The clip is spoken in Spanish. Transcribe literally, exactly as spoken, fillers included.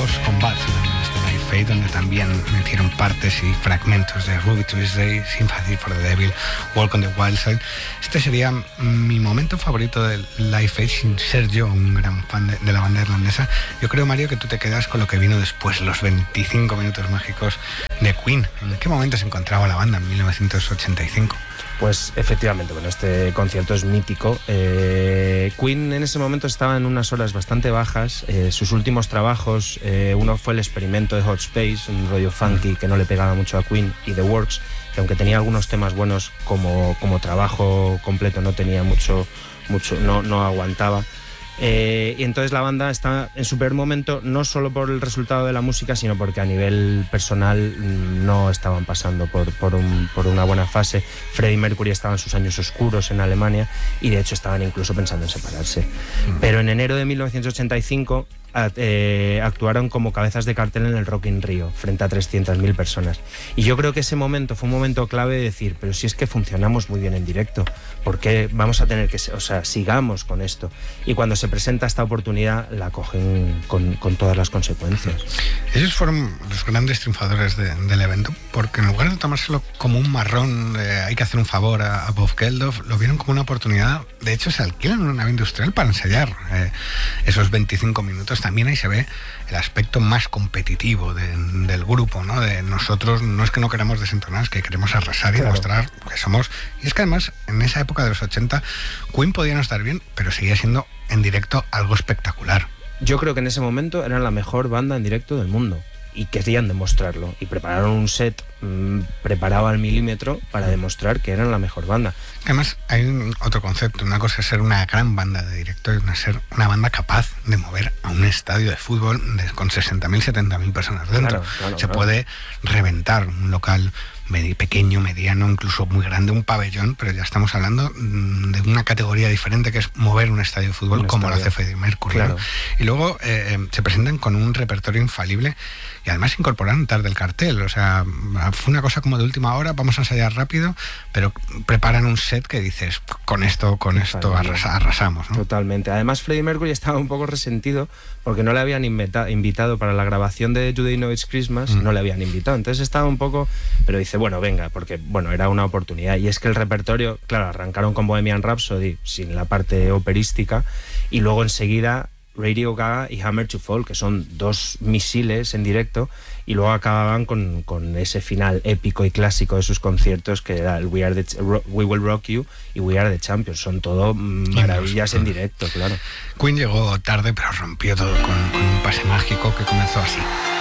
House con Bats, este Live Aid, donde también metieron partes y fragmentos de Ruby Tuesday, Sympathy for the Devil, Walk on the Wild Side. Este sería mi momento favorito del Live Aid, sin ser yo un gran fan de, de la banda irlandesa. Yo creo, Mario, que tú te quedas con lo que vino después, los veinticinco minutos mágicos de Queen. ¿En qué momento se encontraba la banda en mil novecientos ochenta y cinco? Pues efectivamente, bueno, este concierto es mítico. Eh, Queen en ese momento estaba en unas horas bastante bajas. Eh, sus últimos trabajos, eh, uno fue el experimento de Hot Space, un rollo funky que no le pegaba mucho a Queen, y The Works, que aunque tenía algunos temas buenos, como, como trabajo completo no tenía mucho, mucho no, no aguantaba. Eh, y entonces la banda está en su peor momento, no solo por el resultado de la música, sino porque a nivel personal no estaban pasando por, por, un, por una buena fase. Freddie Mercury estaba en sus años oscuros en Alemania y de hecho estaban incluso pensando en separarse. Mm. Pero en enero de mil novecientos ochenta y cinco eh, actuaron como cabezas de cartel en el Rock in Rio frente a trescientas mil personas. Y yo creo que ese momento fue un momento clave de decir, pero si es que funcionamos muy bien en directo, ¿por qué vamos a tener que, o sea, sigamos con esto? Y cuando se presenta esta oportunidad, la cogen con, con todas las consecuencias. Ellos fueron los grandes triunfadores de, del evento, porque en lugar de tomárselo como un marrón, eh, hay que hacer un favor a, a Bob Geldof, lo vieron como una oportunidad. De hecho, se alquilan una nave industrial para ensayar eh, esos veinticinco minutos. También ahí se ve el aspecto más competitivo de, del grupo, ¿no? De nosotros no es que no queramos desentonar, es que queremos arrasar y claro, demostrar que somos. Y es que además, en esa época de los ochenta, Queen podía no estar bien, pero seguía siendo en directo algo espectacular. Yo creo que en ese momento eran la mejor banda en directo del mundo y querían demostrarlo, y prepararon un set mmm, preparado al milímetro para demostrar que eran la mejor banda. Además hay un otro concepto, una cosa es ser una gran banda de directo y una ser una banda capaz de mover a un estadio de fútbol de, con sesenta mil, setenta mil personas dentro. Claro, claro, Se claro. puede reventar un local pequeño, mediano, incluso muy grande, un pabellón, pero ya estamos hablando de una categoría diferente, que es mover un estadio de fútbol, un como estadio. Lo hace Freddie Mercury. Claro. ¿no? Y luego eh, se presentan con un repertorio infalible y además incorporaron tarde el cartel, o sea, fue una cosa como de última hora, vamos a ensayar rápido, pero preparan un set que dices, con esto, con esto arrasa, arrasamos, ¿no? Totalmente. Además Freddie Mercury estaba un poco resentido porque no le habían invita- invitado para la grabación de Do They Know It's Christmas, mm. no le habían invitado, entonces estaba un poco, pero dice, bueno, venga, porque bueno, era una oportunidad. Y es que el repertorio, claro, arrancaron con Bohemian Rhapsody sin la parte operística y luego enseguida Radio Gaga y Hammer to Fall, que son dos misiles en directo, y luego acababan con, con ese final épico y clásico de sus conciertos, que era el We, Are the, We Will Rock You y We Are the Champions. Son todo maravillas en directo, claro. Queen llegó tarde, pero rompió todo con, con un pase mágico que comenzó así.